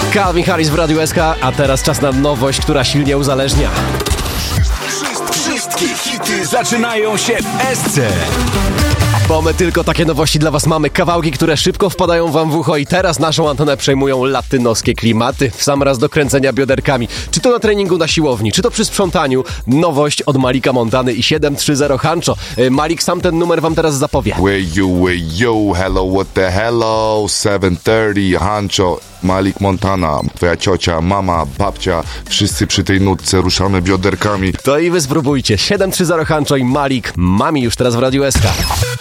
Calvin Harris w Radiu SK, a teraz czas na nowość, która silnie uzależnia. Wszystkie hity zaczynają się w SC. Bo my tylko takie nowości dla was mamy. Kawałki, które szybko wpadają wam w ucho i teraz naszą antenę przejmują latynoskie klimaty. W sam raz do kręcenia bioderkami. Czy to na treningu na siłowni, czy to przy sprzątaniu. Nowość od Malika Montany i 730 Hancho. Malik sam ten numer wam teraz zapowie. Way you, hello, what the hello, 730 Hancho, Malik Montana, twoja ciocia, mama, babcia, wszyscy przy tej nutce ruszamy bioderkami. To i wy spróbujcie. 730 Hancho i Malik Mami już teraz w Radiu SK.